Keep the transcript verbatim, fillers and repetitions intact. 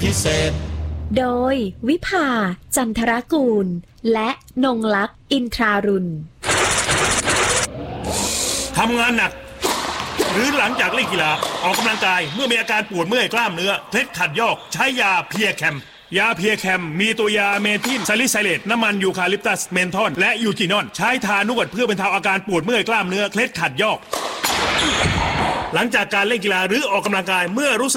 พิเศษโดยวิภาจันทรกูลและนงลักษณ์อินทรารุณทำงานหนักหรือหลังจากเล่นกีฬาออกกำลังกายเมื่อมีอาการปวดเมื่อยกล้ามเนื้อเคล็ดขัดยอกใช้ยาเพียแคมยาเพียแคมมีตัวยาเมทิลซาลิไซเลตน้ำมันยูคาลิปตัสเมนทอลและยูจินอนใช้ทานวดเพื่อบรรเทาอาการปวดเมื่อยกล้ามเนื้อเคล็ดขัดยอกหลังจากการเล่นกีฬาหรือออกกำลังกายเมื่อรู้สึก